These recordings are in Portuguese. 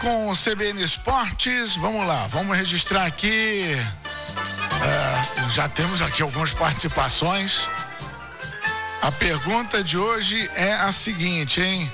com o CBN Esportes. Vamos lá, vamos registrar aqui. Já temos aqui algumas participações. A pergunta de hoje é a seguinte, hein?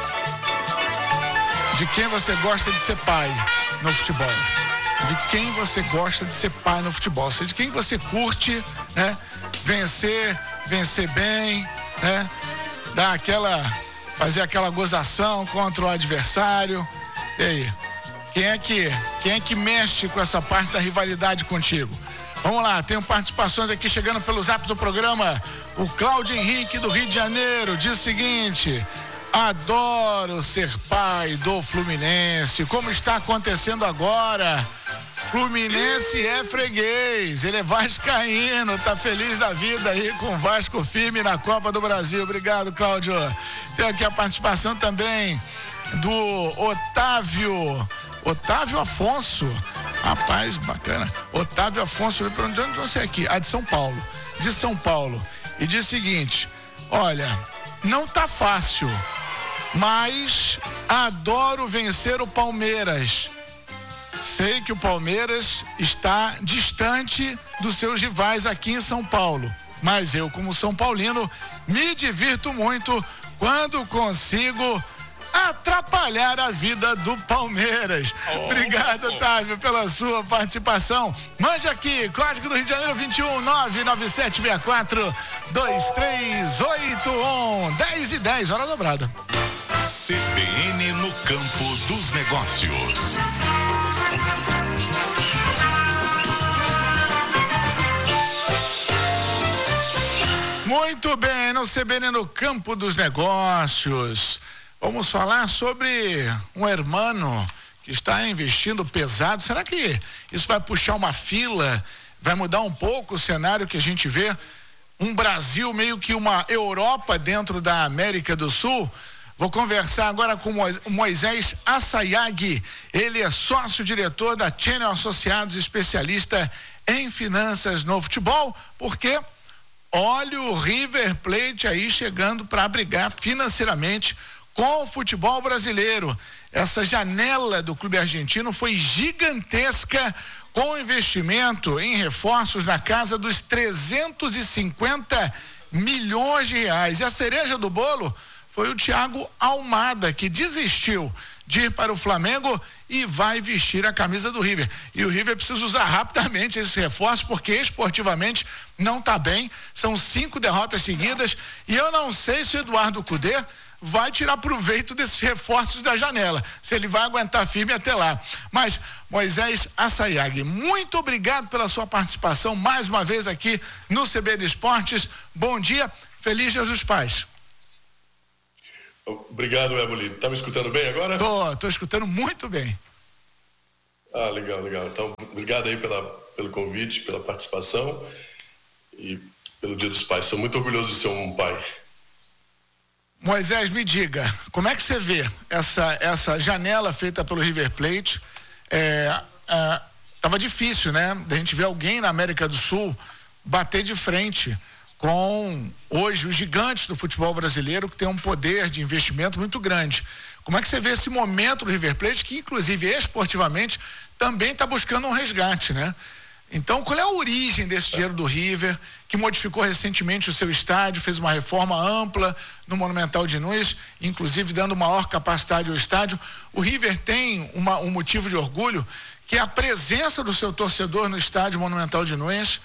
De quem você gosta de ser pai no futebol? De quem você gosta de ser pai no futebol? Ou seja, de quem você curte, né? Vencer bem, né? Fazer aquela gozação contra o adversário. E aí? Quem é que mexe com essa parte da rivalidade contigo? Vamos lá, tenho participações aqui chegando pelo zap do programa. O Cláudio Henrique do Rio de Janeiro diz o seguinte: adoro ser pai do Fluminense, como está acontecendo agora. Fluminense é freguês, ele é vascaíno, tá feliz da vida aí com o Vasco firme na Copa do Brasil. Obrigado, Cláudio. Tem aqui a participação também do Otávio Afonso. Rapaz, bacana. Otávio Afonso, de onde você é aqui? De São Paulo. E diz o seguinte: olha, não tá fácil, mas adoro vencer o Palmeiras. Sei que o Palmeiras está distante dos seus rivais aqui em São Paulo, mas eu, como São Paulino, me divirto muito quando consigo atrapalhar a vida do Palmeiras. Obrigado, Otávio, pela sua participação. Mande aqui, código do Rio de Janeiro 21 99764 2381 10:10, hora dobrada. CBN no campo dos negócios. Muito bem, no CBN no campo dos negócios. Vamos falar sobre um hermano que está investindo pesado. Será que isso vai puxar uma fila? Vai mudar um pouco o cenário que a gente vê? Um Brasil meio que uma Europa dentro da América do Sul? Vou conversar agora com o Moisés Assayag. Ele é sócio-diretor da Channel Associados, especialista em finanças no futebol, porque olha o River Plate aí chegando para brigar financeiramente com o futebol brasileiro. Essa janela do clube argentino foi gigantesca, com investimento em reforços na casa dos 350 milhões de reais. E a cereja do bolo foi o Thiago Almada, que desistiu de ir para o Flamengo e vai vestir a camisa do River. E o River precisa usar rapidamente esse reforço, porque esportivamente não está bem. São 5 derrotas seguidas e eu não sei se o Eduardo Cudê vai tirar proveito desses reforços da janela, se ele vai aguentar firme até lá. Mas, Moisés Assayag, muito obrigado pela sua participação mais uma vez aqui no CBN Esportes. Bom dia, feliz Dia dos Pais. Obrigado, Éboli. Tá me escutando bem agora? Tô escutando muito bem. Legal. Então, obrigado aí pelo convite, pela participação e pelo Dia dos Pais. Sou muito orgulhoso de ser um pai. Moisés, me diga, como é que você vê essa janela feita pelo River Plate? Tava difícil, né? Da gente ver alguém na América do Sul bater de frente com hoje os gigantes do futebol brasileiro, que tem um poder de investimento muito grande. Como é que você vê esse momento do River Plate, que inclusive esportivamente também está buscando um resgate, né? Então, qual é a origem desse dinheiro do River, que modificou recentemente o seu estádio, fez uma reforma ampla no Monumental de Nunes, inclusive dando maior capacidade ao estádio? O River tem um motivo de orgulho, que é a presença do seu torcedor no estádio Monumental de Nunes.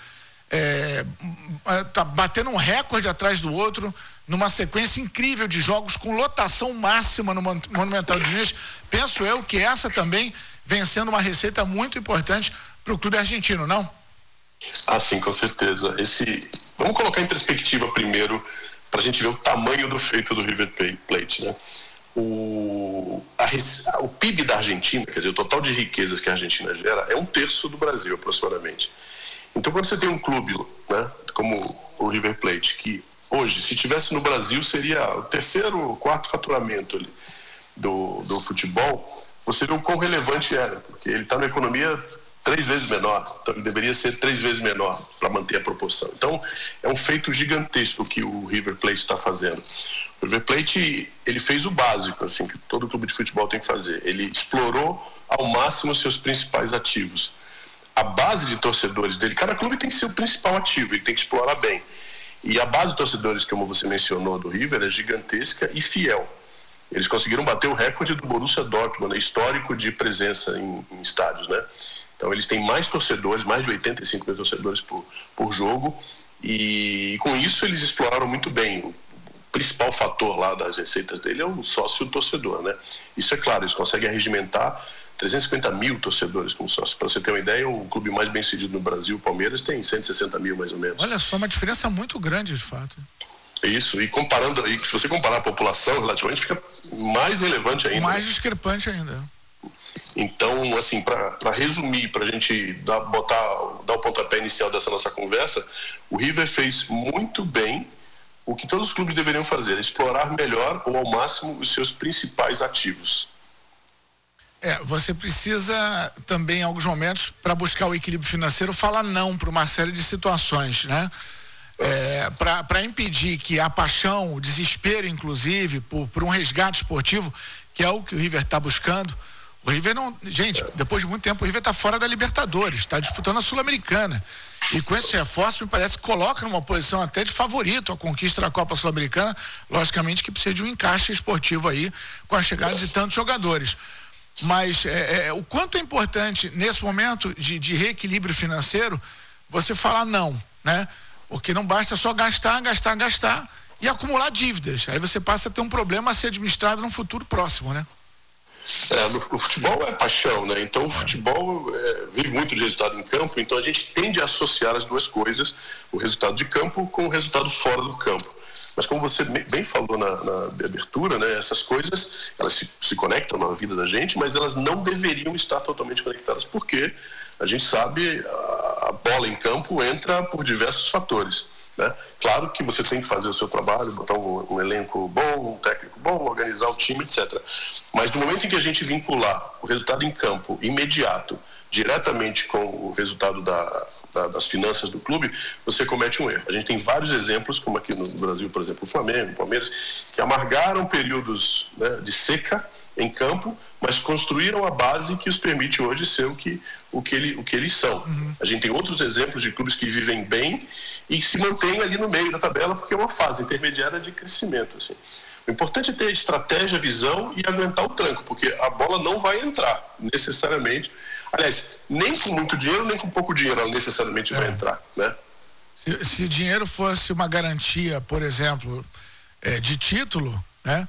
Tá batendo um recorde atrás do outro, numa sequência incrível de jogos com lotação máxima no Monumental de Nunes. Penso eu que essa também vem sendo uma receita muito importante para o clube argentino, não? Sim, com certeza. Vamos colocar em perspectiva primeiro, para a gente ver o tamanho do feito do River Plate, né? O PIB da Argentina, quer dizer, o total de riquezas que a Argentina gera é 1/3 do Brasil, aproximadamente. Então, quando você tem um clube, né, como o River Plate, que hoje, se tivesse no Brasil, seria o 3º, 4º faturamento ali do futebol, você vê o quão relevante era, porque ele está na economia 3 vezes menor, então ele deveria ser 3 vezes menor para manter a proporção. Então, é um feito gigantesco que o River Plate está fazendo. O River Plate, ele fez o básico, assim, que todo clube de futebol tem que fazer. Ele explorou ao máximo seus principais ativos. A base de torcedores dele, cada clube tem seu principal ativo, ele tem que explorar bem. E a base de torcedores, como você mencionou, do River, é gigantesca e fiel. Eles conseguiram bater o recorde do Borussia Dortmund, histórico de presença em estádios, né? Então eles têm mais torcedores, mais de 85 mil torcedores por jogo, e com isso eles exploraram muito bem. O principal fator lá das receitas dele é o sócio torcedor, né? Isso é claro, eles conseguem arregimentar 350 mil torcedores como sócio. Para você ter uma ideia, o clube mais bem sucedido no Brasil, o Palmeiras, tem 160 mil mais ou menos. Olha só, uma diferença muito grande de fato. Isso, e comparando, se você comparar a população, relativamente fica mais relevante ainda. Mais discrepante ainda. Então, assim, para resumir, para a gente dar o pontapé inicial dessa nossa conversa, o River fez muito bem o que todos os clubes deveriam fazer, explorar melhor ou ao máximo os seus principais ativos. Você precisa também, em alguns momentos, para buscar o equilíbrio financeiro, falar não para uma série de situações, né? Para impedir que a paixão, o desespero, inclusive, por um resgate esportivo, que é o que o River está buscando. O River não... Gente, depois de muito tempo, o River está fora da Libertadores, está disputando a Sul-Americana. E com esse reforço, me parece que coloca numa posição até de favorito a conquista da Copa Sul-Americana, logicamente que precisa de um encaixe esportivo aí, com a chegada de tantos jogadores. Mas o quanto é importante, nesse momento de reequilíbrio financeiro, você falar não, né? Porque não basta só gastar e acumular dívidas. Aí você passa a ter um problema a ser administrado no futuro próximo, né? O futebol é paixão, né? Então o futebol vive muito de resultado em campo, então a gente tende a associar as duas coisas, o resultado de campo com o resultado fora do campo. Mas como você bem falou na abertura, né, essas coisas, elas se conectam na vida da gente, mas elas não deveriam estar totalmente conectadas, porque a gente sabe, a bola em campo entra por diversos fatores, né? Claro que você tem que fazer o seu trabalho, botar um elenco bom, um técnico bom, organizar o time, etc. Mas no momento em que a gente vincular o resultado em campo imediato diretamente com o resultado das finanças do clube, você comete um erro. A gente tem vários exemplos, como aqui no Brasil, por exemplo, o Flamengo, o Palmeiras, que amargaram períodos, né, de seca em campo, mas construíram a base que os permite hoje ser o que eles são. Uhum. A gente tem outros exemplos de clubes que vivem bem e se mantêm ali no meio da tabela, porque é uma fase intermediária de crescimento, assim. O importante é ter estratégia, visão e aguentar o tranco, porque a bola não vai entrar necessariamente. Aliás, nem com muito dinheiro, nem com pouco dinheiro ela necessariamente vai entrar, né? Se o dinheiro fosse uma garantia, por exemplo, de título, né?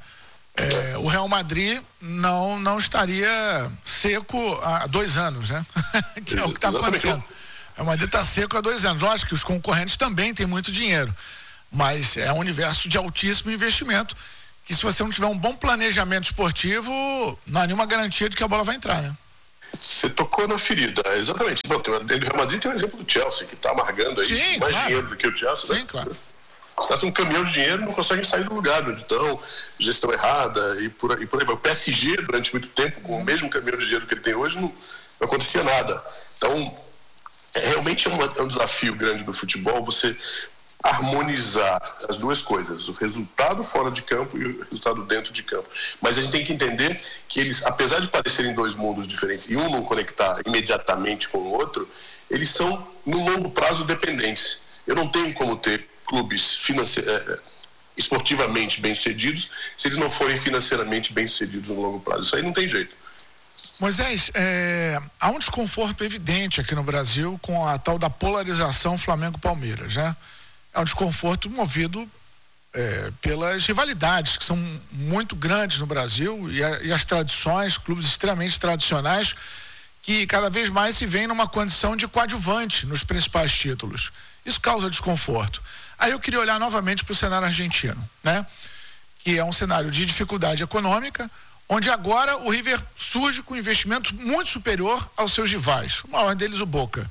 O Real Madrid não estaria seco há 2 anos, né? Que é o que está acontecendo. O Real Madrid está seco há 2 anos. Lógico que os concorrentes também têm muito dinheiro, mas é um universo de altíssimo investimento que, se você não tiver um bom planejamento esportivo, não há nenhuma garantia de que a bola vai entrar, né? Você tocou na ferida, exatamente. Bom, dentro do Real Madrid tem o exemplo do Chelsea, que está amargando aí mais dinheiro do que o Chelsea. Sim, claro. Os caras têm um caminhão de dinheiro e não conseguem sair do lugar, onde estão, gestão errada e por aí vai. O PSG, durante muito tempo, com o mesmo caminhão de dinheiro que ele tem hoje, não acontecia nada. Então, realmente é um desafio grande do futebol você harmonizar as duas coisas, o resultado fora de campo e o resultado dentro de campo. Mas a gente tem que entender que eles, apesar de parecerem 2 mundos diferentes e um não conectar imediatamente com o outro, eles são, no longo prazo, dependentes. Eu não tenho como ter clubes esportivamente bem-sucedidos se eles não forem financeiramente bem-sucedidos no longo prazo. Isso aí não tem jeito. Moisés, há um desconforto evidente aqui no Brasil com a tal da polarização Flamengo-Palmeiras, né? É um desconforto movido pelas rivalidades que são muito grandes no Brasil e as tradições, clubes extremamente tradicionais que cada vez mais se veem numa condição de coadjuvante nos principais títulos. Isso causa desconforto. Aí eu queria olhar novamente para o cenário argentino, né? Que é um cenário de dificuldade econômica, onde agora o River surge com um investimento muito superior aos seus rivais. O maior deles, o Boca.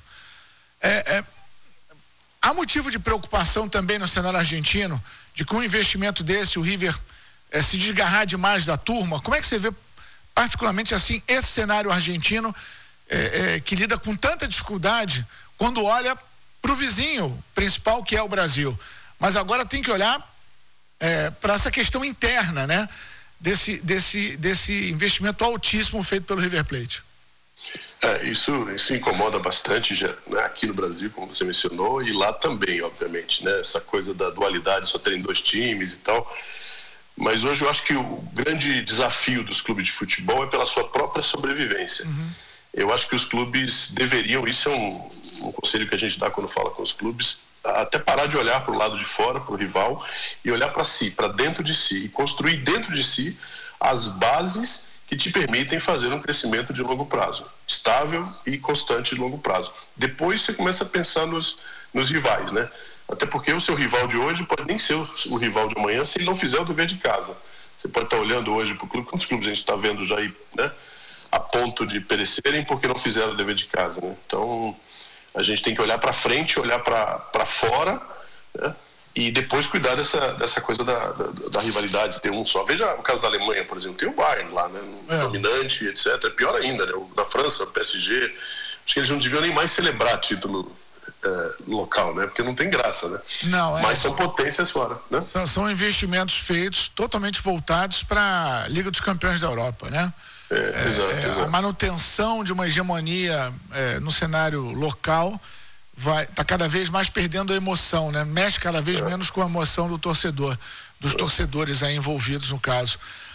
Há motivo de preocupação também no cenário argentino, de que um investimento desse, o River se desgarrar demais da turma? Como é que você vê, particularmente assim, esse cenário argentino que lida com tanta dificuldade quando olha para o vizinho principal, que é o Brasil. Mas agora tem que olhar para essa questão interna, né? Desse investimento altíssimo feito pelo River Plate. Isso incomoda bastante já, né, aqui no Brasil, como você mencionou, e lá também, obviamente, né? Essa coisa da dualidade, só terem 2 times e tal. Mas hoje eu acho que o grande desafio dos clubes de futebol é pela sua própria sobrevivência. Eu acho que os clubes deveriam, isso é um conselho que a gente dá quando fala com os clubes, até parar de olhar para o lado de fora, para o rival, e olhar para si, para dentro de si, e construir dentro de si as bases que te permitem fazer um crescimento de longo prazo, estável e constante de longo prazo. Depois você começa a pensar nos rivais, né? Até porque o seu rival de hoje pode nem ser o rival de amanhã se ele não fizer o dever de casa. Você pode estar olhando hoje para o clube, quantos clubes a gente está vendo já aí, né? A ponto de perecerem porque não fizeram o dever de casa, né? Então, a gente tem que olhar para frente, olhar para fora, né? E depois cuidar dessa coisa da rivalidade, de ter um só. Veja o caso da Alemanha, por exemplo, tem o Bayern lá, né? Dominante, etc. Pior ainda, né? Da França, o PSG, acho que eles não deviam nem mais celebrar título local, né? Porque não tem graça, né? Mas são potências fora, né? São investimentos feitos totalmente voltados para a Liga dos Campeões da Europa, né? Exato. A manutenção de uma hegemonia no cenário local está cada vez mais perdendo a emoção, né? Mexe cada vez menos com a emoção do torcedor, dos torcedores aí envolvidos no caso.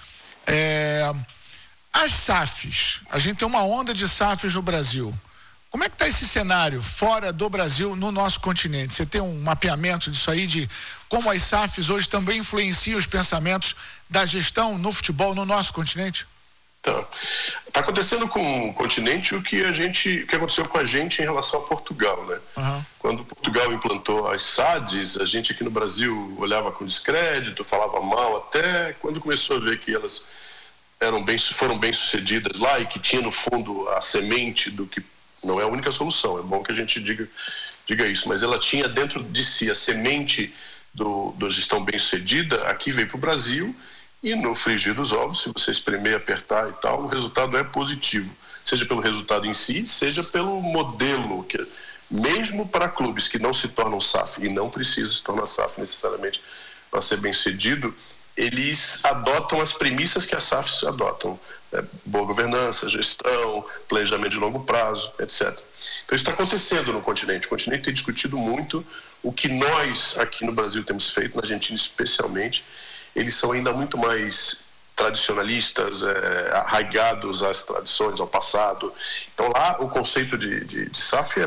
As SAFs, a gente tem uma onda de SAFs no Brasil. Como é que está esse cenário fora do Brasil, no nosso continente? Você tem um mapeamento disso aí, de como as SAFs hoje também influenciam os pensamentos da gestão no futebol no nosso continente? Então, está acontecendo com o continente o que aconteceu com a gente em relação a Portugal, né? Quando Portugal implantou as SADs, a gente aqui no Brasil olhava com descrédito, falava mal, até quando começou a ver que elas foram bem sucedidas lá e que tinha no fundo a semente do que não é a única solução, é bom que a gente diga isso, mas ela tinha dentro de si a semente da gestão bem sucedida. Aqui veio para o Brasil e no frigir dos ovos, se você espremer, apertar e tal, o resultado é positivo, seja pelo resultado em si, seja pelo modelo, que mesmo para clubes que não se tornam SAF e não precisam se tornar SAF necessariamente para ser bem sucedido, eles adotam as premissas que as SAFs adotam, boa governança, gestão, planejamento de longo prazo, etc. Então isso está acontecendo no continente. O continente tem discutido muito o que nós aqui no Brasil temos feito, na Argentina especialmente. Eles são ainda muito mais tradicionalistas, arraigados às tradições, ao passado. Então lá o conceito de SAF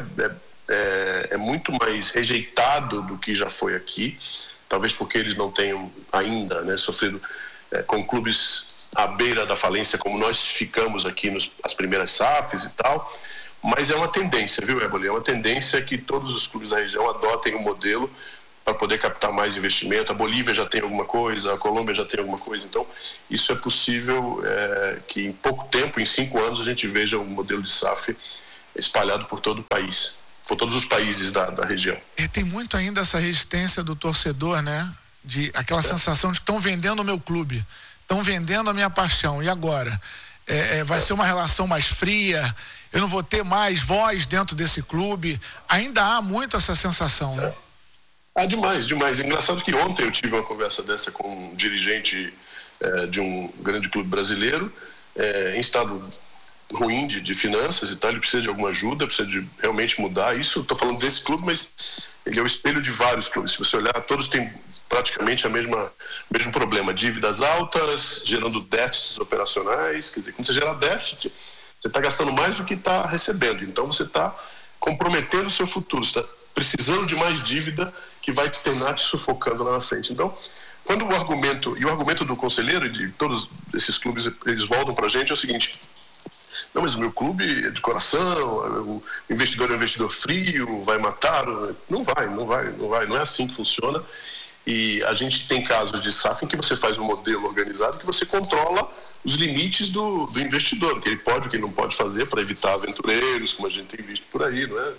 é muito mais rejeitado do que já foi aqui, talvez porque eles não tenham ainda, né, sofrido com clubes à beira da falência, como nós ficamos aqui nas primeiras SAFs e tal. Mas é uma tendência, viu, Éboli? É uma tendência que todos os clubes da região adotem um modelo para poder captar mais investimento. A Bolívia já tem alguma coisa, a Colômbia já tem alguma coisa. Então, isso é possível que em pouco tempo, em 5 anos, a gente veja um modelo de SAF espalhado por todo o país, por todos os países da região. Tem muito ainda essa resistência do torcedor, né? De aquela sensação de que estão vendendo o meu clube, estão vendendo a minha paixão. E agora? Vai ser uma relação mais fria, eu não vou ter mais voz dentro desse clube. Ainda há muito essa sensação, né? Demais. É engraçado que ontem eu tive uma conversa dessa com um dirigente de um grande clube brasileiro, em estado ruim de finanças e tal. Ele precisa de alguma ajuda, precisa de realmente mudar. Isso, estou falando desse clube, mas ele é o espelho de vários clubes. Se você olhar, todos têm praticamente o mesmo problema. Dívidas altas, gerando déficits operacionais. Quer dizer, quando você gera déficit, você está gastando mais do que está recebendo. Então você está comprometendo o seu futuro. Você está precisando de mais dívida que vai terminar te sufocando lá na frente. Então, quando o argumento do conselheiro e de todos esses clubes, eles voltam para a gente, é o seguinte: não, mas o meu clube é de coração, o investidor é um investidor frio, vai matar. Não vai, não é assim que funciona. E a gente tem casos de SAF em que você faz um modelo organizado que você controla os limites do investidor, o que ele pode, o que ele não pode fazer, para evitar aventureiros, como a gente tem visto por aí, não é?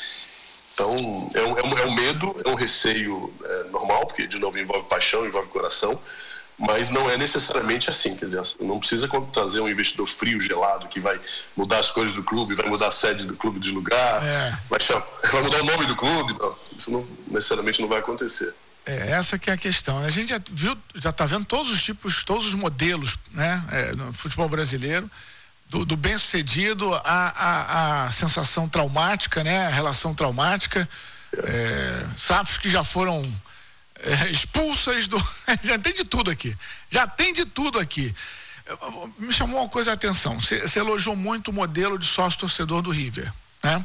Então, é um medo, é um receio normal, porque, de novo, envolve paixão, envolve coração, mas não é necessariamente assim, quer dizer, não precisa trazer um investidor frio, gelado, que vai mudar as cores do clube, vai mudar a sede do clube de lugar, vai mudar o nome do clube, não, isso necessariamente não vai acontecer. Essa que é a questão. A gente já está vendo todos os tipos, todos os modelos, né, no futebol brasileiro, do bem-sucedido à sensação traumática, né, a relação traumática, SAFs que já foram expulsas já tem de tudo aqui. Me chamou uma coisa a atenção, você elogiou muito o modelo de sócio-torcedor do River, né?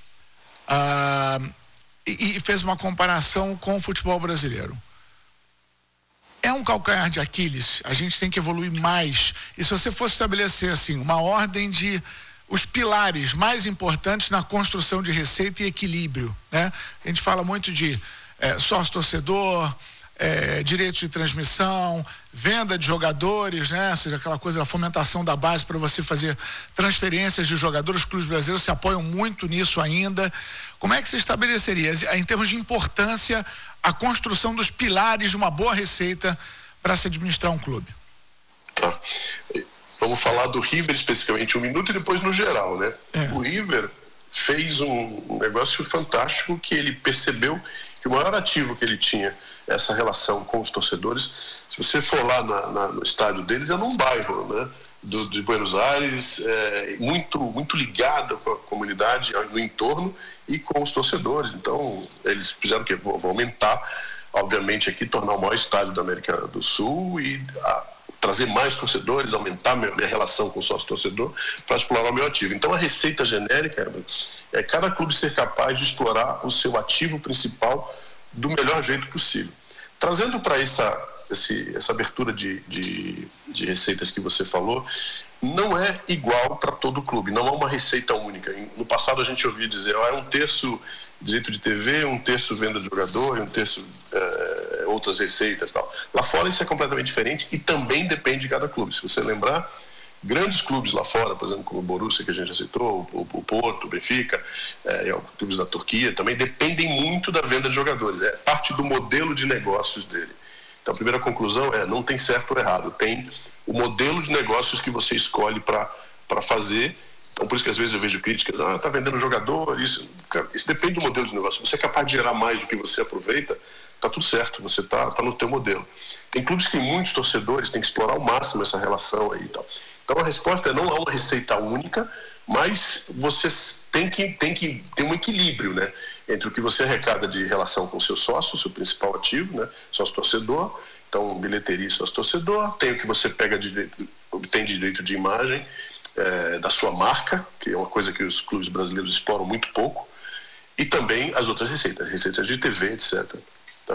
E fez uma comparação com o futebol brasileiro. É um calcanhar de Aquiles, a gente tem que evoluir mais. E se você fosse estabelecer assim, uma ordem de os pilares mais importantes na construção de receita e equilíbrio, né? A gente fala muito de sócio-torcedor, direitos de transmissão, venda de jogadores, né? Ou seja, aquela coisa da fomentação da base para você fazer transferências de jogadores. Os clubes brasileiros se apoiam muito nisso ainda. Como é que você estabeleceria, em termos de importância, a construção dos pilares de uma boa receita para se administrar um clube? Tá. Vamos falar do River especificamente um minuto e depois no geral, né? O River fez um negócio fantástico, que ele percebeu que o maior ativo que ele tinha, essa relação com os torcedores, se você for lá no estádio deles, é num bairro, né, de Buenos Aires, muito ligado com a comunidade no entorno e com os torcedores. Então eles fizeram o quê? Vão aumentar, obviamente, aqui, tornar o maior estádio da América do Sul e trazer mais torcedores, aumentar minha relação com o sócio-torcedor para explorar o meu ativo. Então a receita genérica é cada clube ser capaz de explorar o seu ativo principal do melhor jeito possível. Trazendo para essa abertura de receitas que você falou, não é igual para todo clube, não é uma receita única. No passado a gente ouvia dizer, é um terço direito de TV, um terço venda de jogador, um terço outras receitas e tal. Lá fora isso é completamente diferente e também depende de cada clube. Se você lembrar, grandes clubes lá fora, por exemplo, como o Borussia, que a gente já citou, o Porto, o Benfica, os clubes da Turquia, também dependem muito da venda de jogadores. É parte do modelo de negócios dele. Então a primeira conclusão não tem certo ou errado, tem o modelo de negócios que você escolhe para fazer. Então por isso que às vezes eu vejo críticas, tá vendendo jogador, isso depende do modelo de negócio. Se você é capaz de gerar mais do que você aproveita, tá tudo certo, você tá no teu modelo. Tem clubes que tem muitos torcedores, tem que explorar ao máximo essa relação aí e tal. Então a resposta não há uma receita única, mas você tem que ter um equilíbrio, né, entre o que você arrecada de relação com o seu sócio, o seu principal ativo, né, sócio-torcedor, então bilheteria e sócio-torcedor, tem o que você obtém de direito de imagem da sua marca, que é uma coisa que os clubes brasileiros exploram muito pouco, e também as outras receitas de TV, etc. Tá?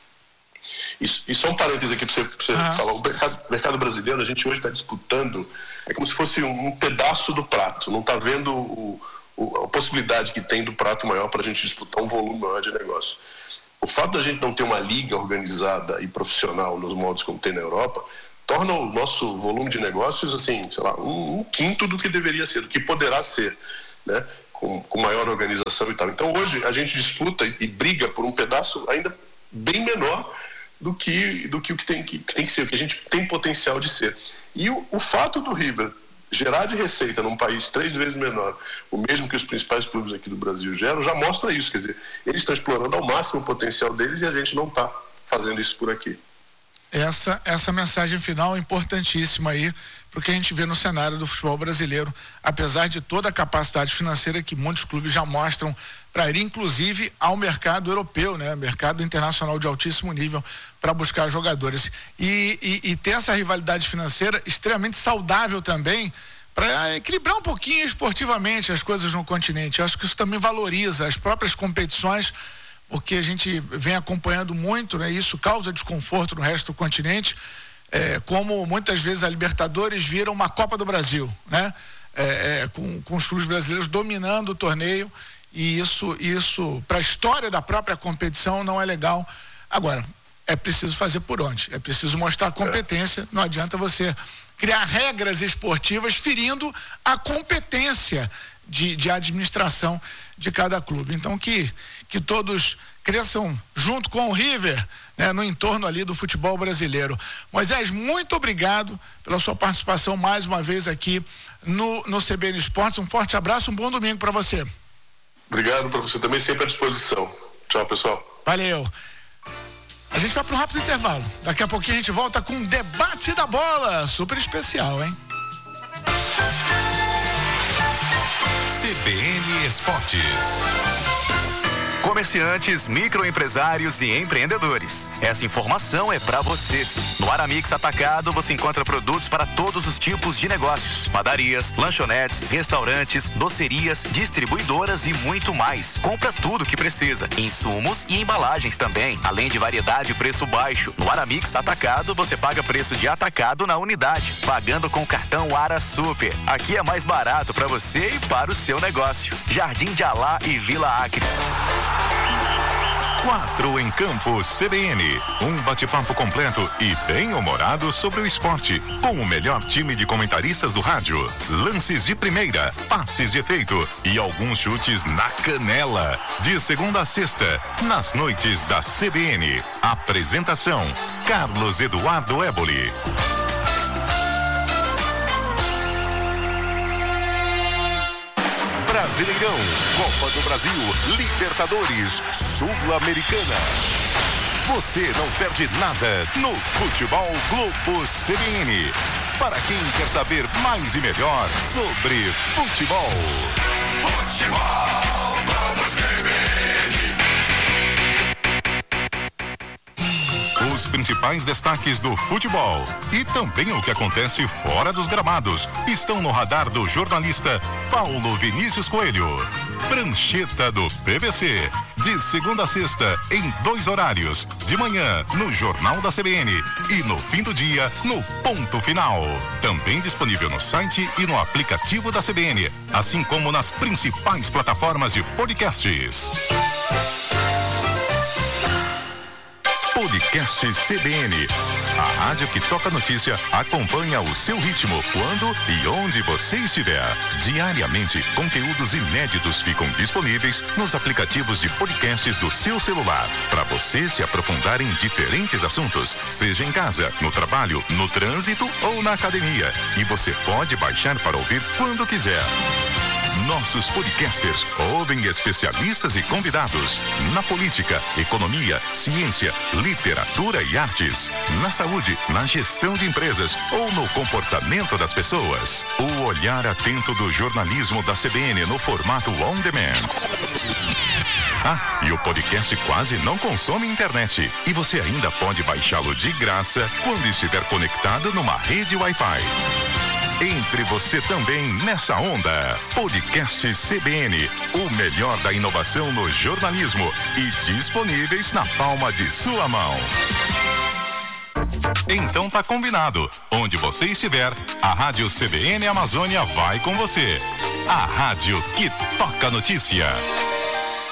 E só um parênteses aqui para você falar, o mercado brasileiro, a gente hoje está disputando, é como se fosse um pedaço do prato, não está vendo a possibilidade que tem do prato maior para a gente disputar um volume maior de negócio. O fato da gente não ter uma liga organizada e profissional nos moldes como tem na Europa, torna o nosso volume de negócios, assim, sei lá, um quinto do que deveria ser, do que poderá ser, né, com maior organização e tal. Então hoje a gente disputa e briga por um pedaço ainda bem menor do que o que tem que ser, o que a gente tem potencial de ser. E o fato do River gerar de receita num país 3 vezes menor, o mesmo que os principais clubes aqui do Brasil geram, já mostra isso. Quer dizer, eles estão explorando ao máximo o potencial deles e a gente não está fazendo isso por aqui. Essa mensagem final é importantíssima aí, porque a gente vê no cenário do futebol brasileiro, apesar de toda a capacidade financeira que muitos clubes já mostram para ir, inclusive, ao mercado europeu, né? Mercado internacional de altíssimo nível, para buscar jogadores. E ter essa rivalidade financeira extremamente saudável também, para equilibrar um pouquinho esportivamente as coisas no continente. Eu acho que isso também valoriza as próprias competições, porque a gente vem acompanhando muito, né? Isso causa desconforto no resto do continente, como muitas vezes a Libertadores vira uma Copa do Brasil, né? Com os clubes brasileiros dominando o torneio, e isso para a história da própria competição não é legal. Agora, é preciso fazer por onde? É preciso mostrar competência, não adianta você criar regras esportivas ferindo a competência de administração de cada clube. Então que que todos cresçam junto com o River, né, no entorno ali do futebol brasileiro. Moisés, muito obrigado pela sua participação mais uma vez aqui no CBN Esportes. Um forte abraço, um bom domingo para você. Obrigado para você também, sempre à disposição. Tchau, pessoal. Valeu. A gente vai para um rápido intervalo. Daqui a pouquinho a gente volta com um debate da bola, super especial, hein? CBN Esportes. Comerciantes, microempresários e empreendedores. Essa informação é para vocês. No Aramix Atacado você encontra produtos para todos os tipos de negócios: padarias, lanchonetes, restaurantes, docerias, distribuidoras e muito mais. Compra tudo que precisa, insumos e embalagens também, além de variedade e preço baixo. No Aramix Atacado você paga preço de atacado na unidade, pagando com o cartão Ara Super. Aqui é mais barato para você e para o seu negócio. Jardim de Alá e Vila Acre. 4 em Campo CBN. Um bate-papo completo e bem-humorado sobre o esporte, com o melhor time de comentaristas do rádio. Lances de primeira, passes de efeito e alguns chutes na canela. De segunda a sexta, nas noites da CBN. Apresentação: Carlos Eduardo Éboli. Brasileirão, Copa do Brasil, Libertadores, Sul-Americana. Você não perde nada no Futebol Globo CBN. Para quem quer saber mais e melhor sobre futebol. Futebol Globo CBN. Os principais destaques do futebol e também o que acontece fora dos gramados estão no radar do jornalista Paulo Vinícius Coelho. Prancheta do PVC, de segunda a sexta, em 2 horários, de manhã no Jornal da CBN e no fim do dia no Ponto Final. Também disponível no site e no aplicativo da CBN, assim como nas principais plataformas de podcasts. Podcast CBN. A rádio que toca notícia acompanha o seu ritmo quando e onde você estiver. Diariamente, conteúdos inéditos ficam disponíveis nos aplicativos de podcasts do seu celular, para você se aprofundar em diferentes assuntos, seja em casa, no trabalho, no trânsito ou na academia. E você pode baixar para ouvir quando quiser. Nossos podcasters ouvem especialistas e convidados na política, economia, ciência, literatura e artes, na saúde, na gestão de empresas ou no comportamento das pessoas. O olhar atento do jornalismo da CBN no formato on demand. Ah, e o podcast quase não consome internet. E você ainda pode baixá-lo de graça quando estiver conectado numa rede Wi-Fi. Entre você também nessa onda. Podcast CBN, o melhor da inovação no jornalismo e disponíveis na palma de sua mão. Então tá combinado. Onde você estiver, a Rádio CBN Amazônia vai com você. A rádio que toca notícia.